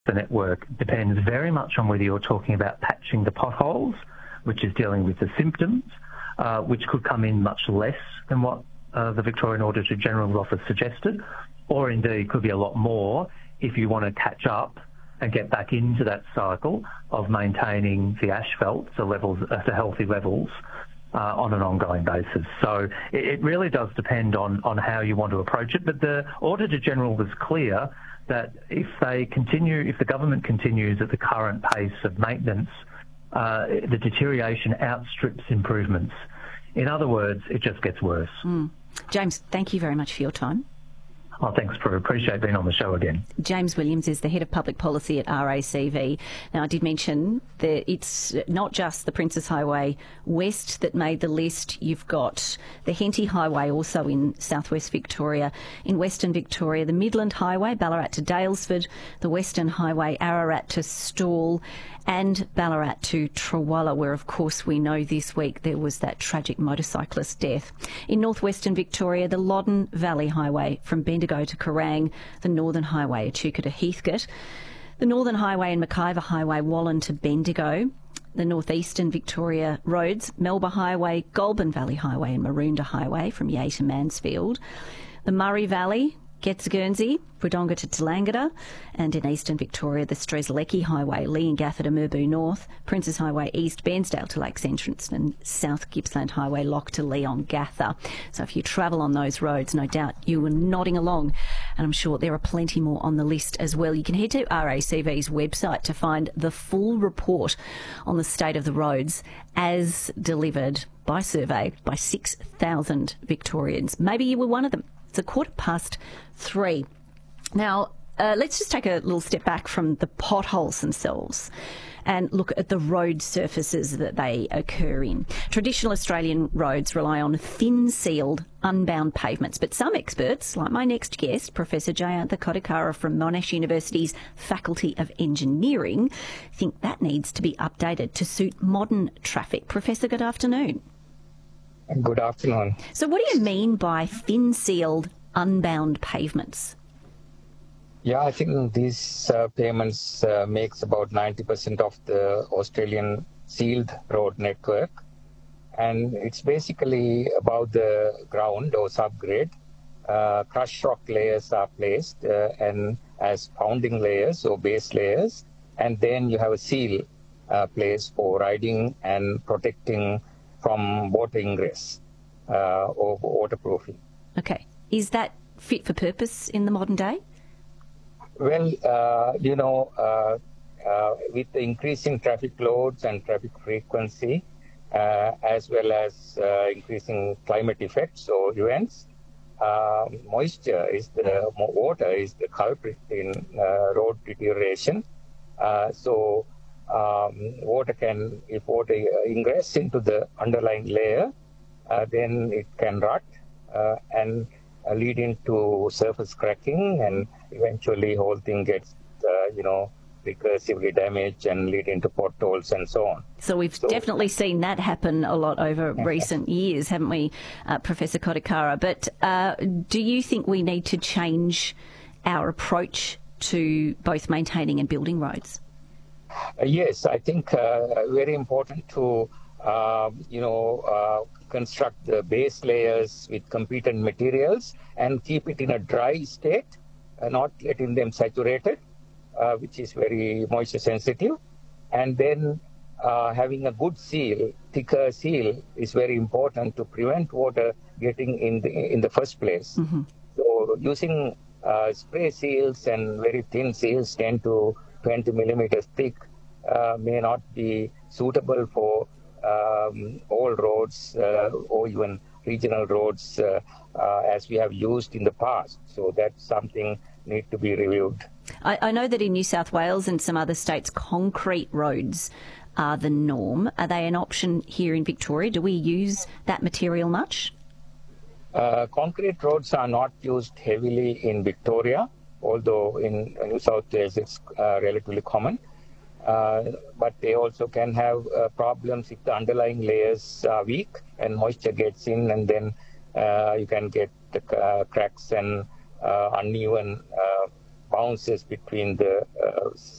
the network depends very much on whether you're talking about patching the potholes, which is dealing with the symptoms, which could come in much less than what the Victorian Auditor General's Office suggested, or indeed could be a lot more if you want to catch up and get back into that cycle of maintaining the asphalt to levels at healthy levels on an ongoing basis. So it really does depend on how you want to approach it. But the Auditor General was clear that if the government continues at the current pace of maintenance, the deterioration outstrips improvements. In other words, it just gets worse. James, thank you very much for your time. Oh, thanks, Prue. Appreciate being on the show again. James Williams is the Head of Public Policy at RACV. Now, I did mention that it's not just the Princes Highway West that made the list. You've got the Henty Highway also in southwest Victoria. In Western Victoria, the Midland Highway, Ballarat to Daylesford, the Western Highway, Ararat to Stawell, and Ballarat to Trawalla, where, of course, we know this week there was that tragic motorcyclist death. In northwestern Victoria, the Loddon Valley Highway from Bendigo to Kerrang, the Northern Highway, Echuca to Heathcote, the Northern Highway and Mackay Highway, Wallan to Bendigo, the northeastern Victoria roads, Melba Highway, Goulburn Valley Highway and Maroondah Highway from Yea to Mansfield, the Murray Valley, Getz Guernsey, Wodonga to Tallangatta, and in eastern Victoria, the Strzelecki Highway, Leongatha to Merbau North, Princes Highway East, Bairnsdale to Lakes Entrance, and South Gippsland Highway, Lock to Leongatha. So if you travel on those roads, no doubt you were nodding along, and I'm sure there are plenty more on the list as well. You can head to RACV's website to find the full report on the state of the roads as delivered by survey by 6,000 Victorians. Maybe you were one of them. It's 3:15. Now, let's just take a little step back from the potholes themselves and look at the road surfaces that they occur in. Traditional Australian roads rely on thin-sealed, unbound pavements, but some experts, like my next guest, Professor Jayantha Kodikara from Monash University's Faculty of Engineering, think that needs to be updated to suit modern traffic. Professor, good afternoon. Good afternoon. So what do you mean by thin-sealed, unbound pavements? Yeah, I think these pavements makes about 90% of the Australian sealed road network. And it's basically above the ground or subgrade. Crushed rock layers are placed and as founding layers or base layers. And then you have a seal placed for riding and protecting from water ingress or waterproofing. Okay. Is that fit for purpose in the modern day? Well, with the increasing traffic loads and traffic frequency, as well as increasing climate effects or events, water is the culprit in road deterioration. If water ingress into the underlying layer, then it can rot and lead into surface cracking, and eventually whole thing gets, recursively damaged and lead into potholes and so on. So we've definitely seen that happen a lot over recent years, haven't we, Professor Kodikara? But do you think we need to change our approach to both maintaining and building roads? Yes, I think very important to, construct the base layers with competent materials and keep it in a dry state, not letting them saturated, which is very moisture sensitive. And then having a good seal, thicker seal, is very important to prevent water getting in the first place. Mm-hmm. So using spray seals and very thin seals, 10 to 20 millimeters thick, may not be suitable for all roads or even regional roads as we have used in the past. So that's something need to be reviewed. I know that in New South Wales and some other states, concrete roads are the norm. Are they an option here in Victoria? Do we use that material much? Concrete roads are not used heavily in Victoria, although in New South Wales it's relatively common. But they also can have problems if the underlying layers are weak and moisture gets in, and then you can get the cracks and uneven bounces between the